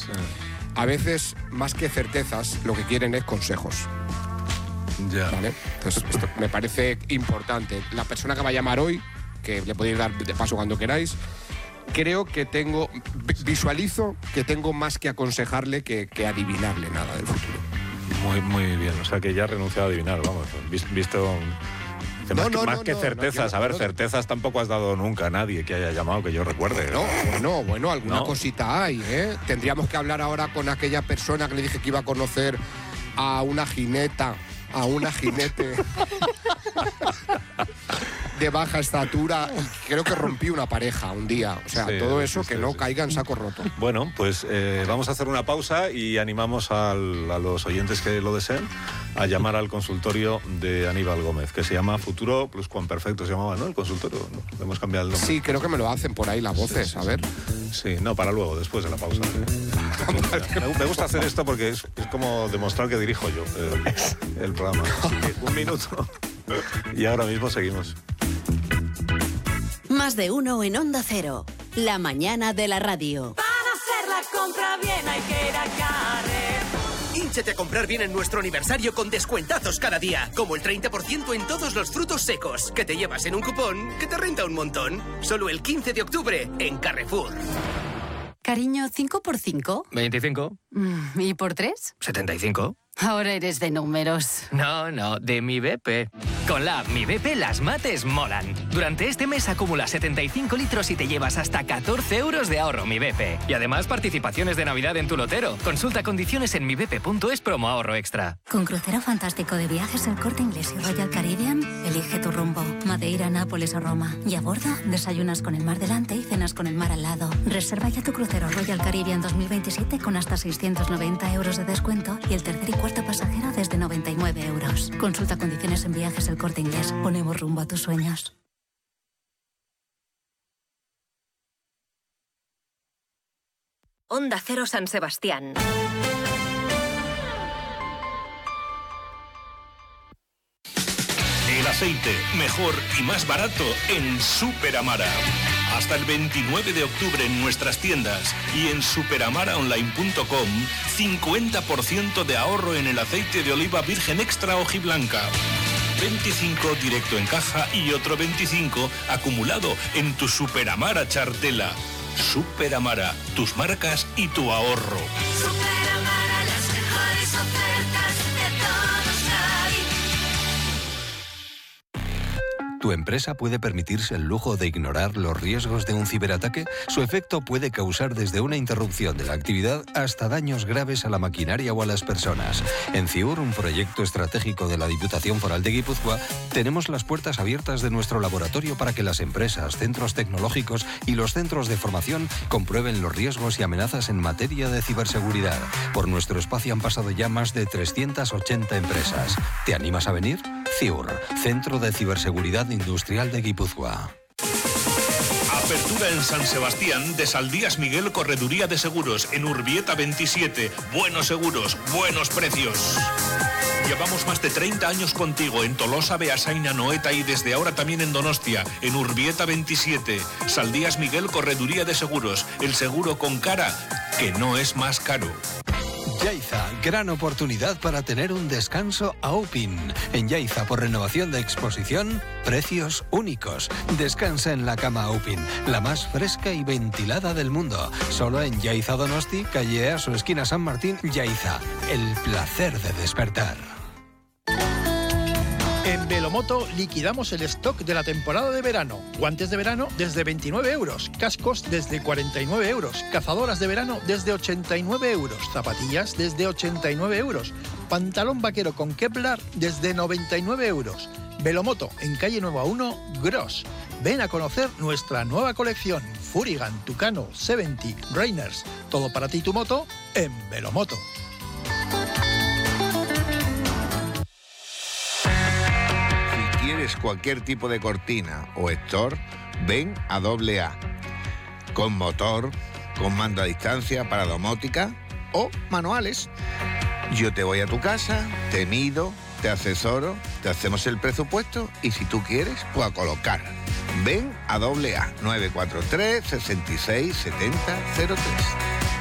a veces, más que certezas, lo que quieren es consejos. Ya. ¿Vale? Entonces, esto me parece importante. La persona que va a llamar hoy, que le podéis dar de paso cuando queráis, creo que visualizo que tengo más que aconsejarle que adivinarle nada del futuro. Muy bien, o sea que ya ha renunciado a adivinar, vamos, visto... Más que certezas, certezas tampoco has dado nunca a nadie que haya llamado, que yo recuerde. Bueno, alguna cosita hay, ¿eh? Tendríamos que hablar ahora con aquella persona que le dije que iba a conocer a una jinete de baja estatura, y creo que rompí una pareja un día. O sea, todo eso que no caiga en saco roto. Bueno, pues vamos a hacer una pausa y animamos a los oyentes que lo deseen a llamar al consultorio de Aníbal Gómez, que se llama Futuro Pluscuamperfecto, se llamaba, ¿no? El consultorio, ¿no? Hemos cambiado el nombre. Sí, creo que me lo hacen por ahí las voces, a ver. Sí, no, para luego, después de la pausa. Me gusta hacer esto porque es como demostrar que dirijo yo el programa. Así que 1 minuto y ahora mismo seguimos. Más de uno en Onda Cero, la mañana de la radio. Para hacer la compra bien hay que ir a Carrer. Hínchate a comprar bien en nuestro aniversario con descuentazos cada día, como el 30% en todos los frutos secos, que te llevas en un cupón que te renta un montón. Solo el 15 de octubre en Carrefour. Cariño, ¿5 por 5? 25. ¿Y por 3? 75. Ahora eres de números. No, de Mi BP. Con la app Mi BP las mates molan. Durante este mes acumula 75 litros y te llevas hasta 14 euros de ahorro Mi BP. Y además participaciones de Navidad en tu lotero. Consulta condiciones en mibp.es promo ahorro extra. Con crucero fantástico de viajes El Corte Inglés y Royal Caribbean, elige tu rumbo. Madeira, Nápoles o Roma. Y a bordo, desayunas con el mar delante y cenas con el mar al lado. Reserva ya tu crucero Royal Caribbean 2027 con hasta 690 euros de descuento y el tercer y cuarto pasajero desde 99 euros. Consulta condiciones en viajes El Corte Inglés. Ponemos rumbo a tus sueños. Onda Cero San Sebastián. El aceite mejor y más barato en Super Amara. Hasta el 29 de octubre en nuestras tiendas y en superamaraonline.com, 50% de ahorro en el aceite de oliva virgen extra hojiblanca. 25 directo en caja y otro 25 acumulado en tu Super Amara chartela. Super Amara, tus marcas y tu ahorro. Super Amara, las mejores ofertas de todos lados. ¿Tu empresa puede permitirse el lujo de ignorar los riesgos de un ciberataque? Su efecto puede causar desde una interrupción de la actividad hasta daños graves a la maquinaria o a las personas. En CIUR, un proyecto estratégico de la Diputación Foral de Guipúzcoa, tenemos las puertas abiertas de nuestro laboratorio para que las empresas, centros tecnológicos y los centros de formación comprueben los riesgos y amenazas en materia de ciberseguridad. Por nuestro espacio han pasado ya más de 380 empresas. ¿Te animas a venir? CIUR, Centro de Ciberseguridad Industrial de Guipúzcoa. Apertura en San Sebastián de Saldías Miguel Correduría de Seguros en Urbieta 27. Buenos seguros, buenos precios. Llevamos más de 30 años contigo en Tolosa, Beasain, Anoeta y desde ahora también en Donostia, en Urbieta 27. Saldías Miguel Correduría de Seguros, el seguro con cara que no es más caro. Yaiza, gran oportunidad para tener un descanso a Upin. En Yaiza, por renovación de exposición, precios únicos. Descansa en la cama Upin, la más fresca y ventilada del mundo. Solo en Yaiza Donosti, calle Easo, esquina San Martín, Yaiza. El placer de despertar. En Velomoto liquidamos el stock de la temporada de verano. Guantes de verano desde 29 euros, cascos desde 49 euros, cazadoras de verano desde 89 euros, zapatillas desde 89 euros, pantalón vaquero con Kevlar desde 99 euros. Velomoto, en calle Nueva 1, Gros. Ven a conocer nuestra nueva colección, Furigan, Tucano, 70, Rainers. Todo para ti y tu moto en Velomoto. ¿Quieres cualquier tipo de cortina o store? Ven a AA. Con motor, con mando a distancia para domótica o manuales. Yo te voy a tu casa, te mido, te asesoro, te hacemos el presupuesto y si tú quieres, pues a colocar. Ven a AA 943 66 70 03.